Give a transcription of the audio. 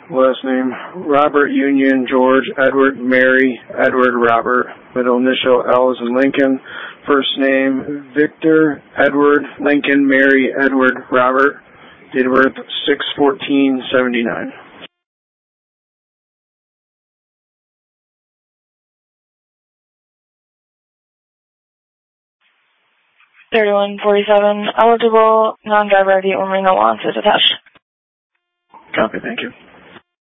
Last name, Robert Union George Edward Mary Edward Robert. Middle initial, L as in Lincoln. First name, Victor Edward Lincoln Mary Edward Robert. Date of birth, 6/14/79. 3147. Eligible, non-driver ID only, no wants is attached. Copy, thank you.